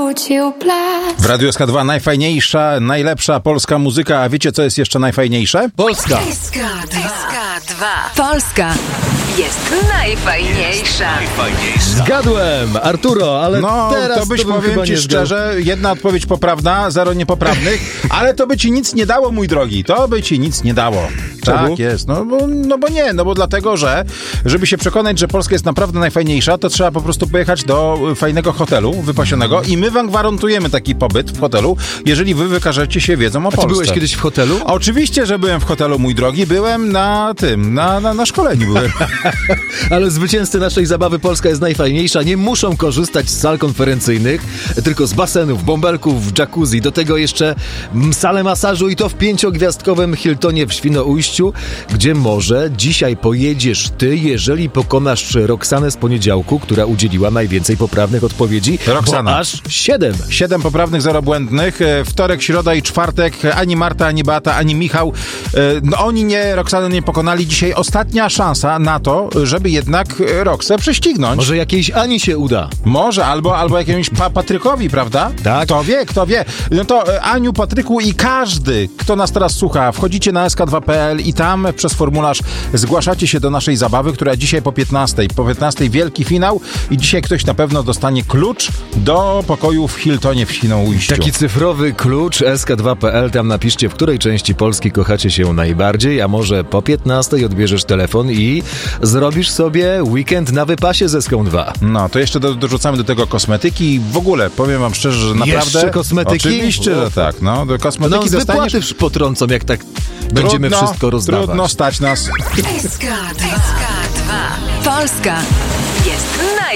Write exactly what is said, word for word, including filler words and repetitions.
wrócił blask. W Radiu S K dwa najfajniejsza, najlepsza polska muzyka, a wiecie co jest jeszcze najfajniejsze? Polska! S K dwa. Polska jest najfajniejsza. Zgadłem, Arturo, ale No, teraz to byś, to bym powiem chyba ci nie zgadł. szczerze, jedna odpowiedź poprawna, zero niepoprawnych, ale to by ci nic nie dało, mój drogi, to by ci nic nie dało. Czemu? Tak jest, no bo, no bo nie, no bo dlatego, że żeby się przekonać, że Polska jest naprawdę najfajniejsza, to trzeba po prostu pojechać do fajnego hotelu wypasionego i my wam gwarantujemy taki pobyt w hotelu, jeżeli wy wykażecie się wiedzą o A ty Polsce. byłeś kiedyś w hotelu? Oczywiście, że byłem w hotelu, mój drogi, byłem na tym, na, na, na szkoleniu byłem. Ale zwycięzcy naszej zabawy Polska jest najfajniejsza nie muszą korzystać z sal konferencyjnych, tylko z basenów, bąbelków, jacuzzi, do tego jeszcze mm, salę masażu i to w pięciogwiazdkowym Hiltonie w Świnoujściu, gdzie może dzisiaj pojedziesz ty, jeżeli pokonasz Roxanę z poniedziałku, która udzieliła najwięcej poprawnych odpowiedzi. Roxana. Bo aż siedem. Siedem poprawnych, zero błędnych. E, Wtorek, środa i czwartek ani Marta, ani Beata, ani Michał. e, No oni nie, Roxany nie pokonali. Dzisiaj ostatnia szansa na to, żeby jednak e, Roxę prześcignąć. Może jakiejś Ani się uda. Może, albo, albo jakiemuś pa- Patrykowi, prawda? Tak. Kto wie, kto wie. No to e, Aniu, Patryku i każdy, kto nas teraz słucha, wchodzicie na S K dwa kropka P L i tam przez formularz zgłaszacie się do naszej zabawy, która dzisiaj po piętnastej. Po piętnastej wielki finał i dzisiaj ktoś na pewno dostanie klucz do pokoju w Hiltonie w Świnoujściu. Taki cyfrowy klucz S K dwa kropka P L, tam napiszcie, w której części Polski kochacie się najbardziej, a może po piętnastej odbierzesz telefon i zrobisz sobie weekend na wypasie z S K dwa. No, to jeszcze do, dorzucamy do tego kosmetyki i w ogóle, powiem wam szczerze, że naprawdę... Jeszcze kosmetyki? Oczywiście, że tak, no. Do No kosmetyki z dostaniesz... wypłaty potrącą, jak tak będziemy Trudno, wszystko rozdawać. Trudno stać nas. S K dwa. Polska jest najfajniejsza.